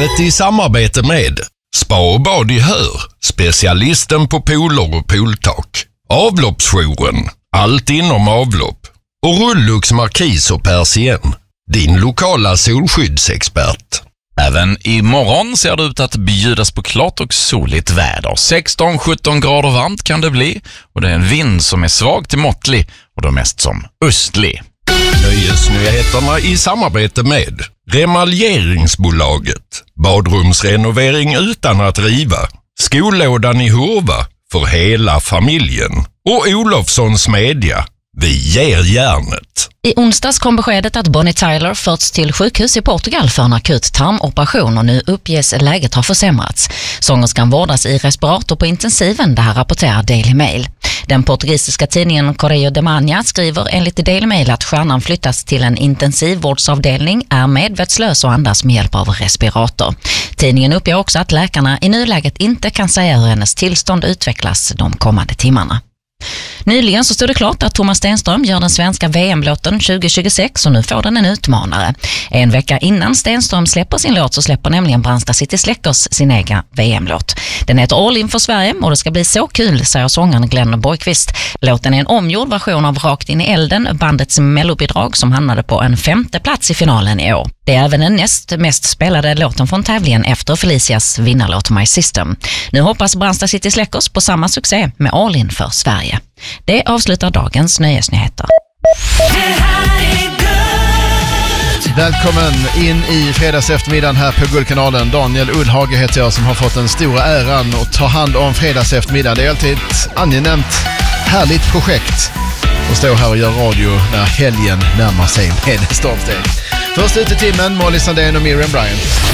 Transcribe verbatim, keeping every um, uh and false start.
Programmet i samarbete med Spa och bad i Hör, specialisten på pooler och pooltak. Avloppsjouren, allt inom avlopp. Och Rullux Markis och Persien, din lokala solskyddsexpert. Även imorgon ser det ut att bjudas på klart och soligt väder. sexton sjutton grader varmt kan det bli och det är en vind som är svag till måttlig och då mest som östlig. Nöjesnyheterna i samarbete med Remaljeringsbolaget, badrumsrenovering utan att riva, skollådan i Hurva för hela familjen och Olofssons Media. Vi ger järnet. I onsdags kom beskedet att Bonnie Tyler förts till sjukhus i Portugal för en akut tarmoperation och nu uppges läget ha försämrats. Sångerskan vårdas i respirator på intensiven, det här rapporterar Daily Mail. Den portugisiska tidningen Correio de Manha skriver enligt Daily Mail att stjärnan flyttas till en intensivvårdsavdelning, är medvetslös och andas med hjälp av respirator. Tidningen uppger också att läkarna i nuläget inte kan säga hur hennes tillstånd utvecklas de kommande timmarna. Nyligen så stod det klart att Thomas Stenström gör den svenska V M-låten tjugo tjugosex och nu får den en utmanare. En vecka innan Stenström släpper sin låt så släpper nämligen Brandsta City Släckers sin egen V M-låt. Den heter All In för Sverige och det ska bli så kul, säger sångaren Glenn Borgqvist. Låten är en omgjord version av Rakt in i elden, bandets mellobidrag som hamnade på en femte plats i finalen i år. Det är även den näst mest spelade låten från tävlingen efter Felicias vinnarlåt My System. Nu hoppas Brandsta City Släckers på samma succé med All In för Sverige. Det avslutar dagens nöjesnyheter. Välkommen in i fredags eftermiddagen här på Guldkanalen. Daniel Ullhage heter jag som har fått den stora äran att ta hand om fredags eftermiddag. Det är alltid ett angenämt, härligt projekt att stå här och göra radio när helgen närmar sig med stormsteg. Först ut i timmen, Molly Sandén och Miriam Bryant.